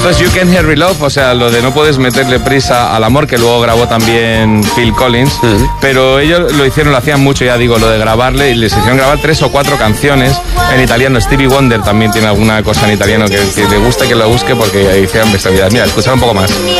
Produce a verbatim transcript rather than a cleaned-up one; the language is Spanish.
Esto es You Can't Hurry Love, o sea, lo de no puedes meterle prisa al amor, que luego grabó también Phil Collins, uh-huh. pero ellos lo hicieron, lo hacían mucho, ya digo, lo de grabarle, y les hicieron grabar tres o cuatro canciones en italiano. Stevie Wonder también tiene alguna cosa en italiano que, que le gusta que lo busque porque hicieron bestialidades. Mira, escuchar un poco más.